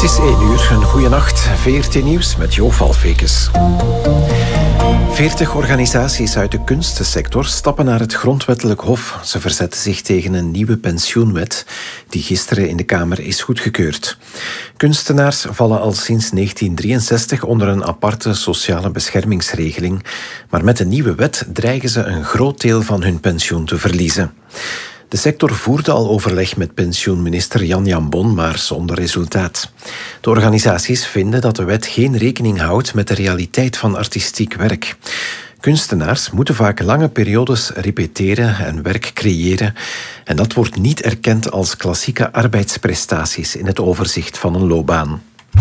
is 1 uur, een goeie nacht. VRT Nieuws met Jo Valfekes. 40 organisaties uit de kunstensector stappen naar het Grondwettelijk Hof. Ze verzetten zich tegen een nieuwe pensioenwet die gisteren in de Kamer is goedgekeurd. Kunstenaars vallen al sinds 1963 onder een aparte sociale beschermingsregeling. Maar met de nieuwe wet dreigen ze een groot deel van hun pensioen te verliezen. De sector voerde al overleg met pensioenminister Jan Jambon, maar zonder resultaat. De organisaties vinden dat de wet geen rekening houdt met de realiteit van artistiek werk. Kunstenaars moeten vaak lange periodes repeteren en werk creëren. En dat wordt niet erkend als klassieke arbeidsprestaties in het overzicht van een loopbaan.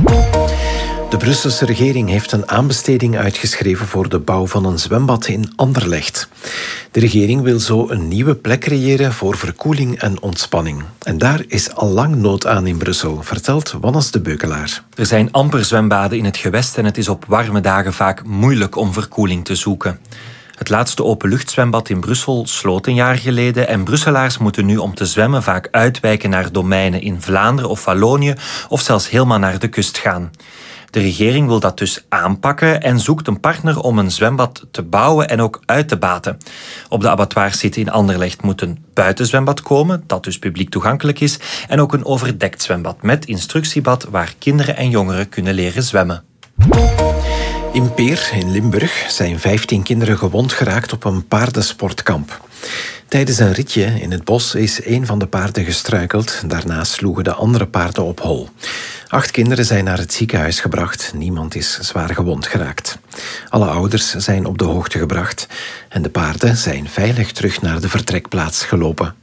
De Brusselse regering heeft een aanbesteding uitgeschreven voor de bouw van een zwembad in Anderlecht. De regering wil zo een nieuwe plek creëren voor verkoeling en ontspanning. En daar is al lang nood aan in Brussel, vertelt Wannes de Beukelaar. Er zijn amper zwembaden in het gewest en het is op warme dagen vaak moeilijk om verkoeling te zoeken. Het laatste openluchtzwembad in Brussel sloot een jaar geleden en Brusselaars moeten nu om te zwemmen vaak uitwijken naar domeinen in Vlaanderen of Wallonië of zelfs helemaal naar de kust gaan. De regering wil dat dus aanpakken en zoekt een partner om een zwembad te bouwen en ook uit te baten. Op de abattoirsite in Anderlecht moet een buitenzwembad komen, dat dus publiek toegankelijk is, en ook een overdekt zwembad met instructiebad waar kinderen en jongeren kunnen leren zwemmen. In Peer, in Limburg, zijn 15 kinderen gewond geraakt op een paardensportkamp. Tijdens een ritje in het bos is een van de paarden gestruikeld. Daarna sloegen de andere paarden op hol. 8 kinderen zijn naar het ziekenhuis gebracht. Niemand is zwaar gewond geraakt. Alle ouders zijn op de hoogte gebracht. En de paarden zijn veilig terug naar de vertrekplaats gelopen.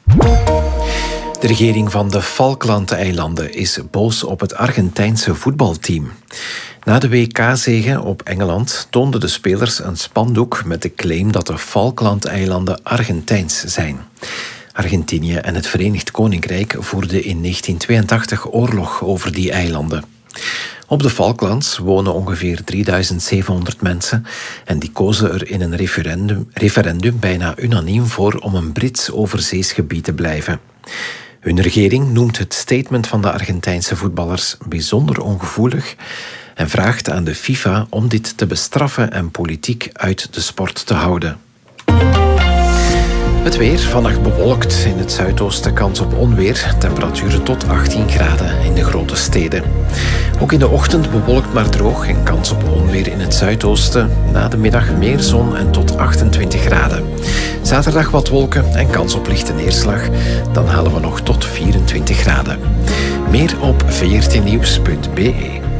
De regering van de Falklandeilanden is boos op het Argentijnse voetbalteam. Na de WK-zege op Engeland toonden de spelers een spandoek met de claim dat de Falklandeilanden Argentijns zijn. Argentinië en het Verenigd Koninkrijk voerden in 1982 oorlog over die eilanden. Op de Falklands wonen ongeveer 3700 mensen en die kozen er in een referendum bijna unaniem voor om een Brits overzeesgebied te blijven. Hun regering noemt het statement van de Argentijnse voetballers bijzonder ongevoelig en vraagt aan de FIFA om dit te bestraffen en politiek uit de sport te houden. Het weer, vannacht bewolkt, in het zuidoosten kans op onweer, temperaturen tot 18 graden in de grote steden. Ook in de ochtend bewolkt maar droog en kans op onweer in het zuidoosten. Na de middag meer zon en tot 28 graden. Zaterdag wat wolken en kans op lichte neerslag. Dan halen we nog tot 24 graden. Meer op vrtnieuws.be.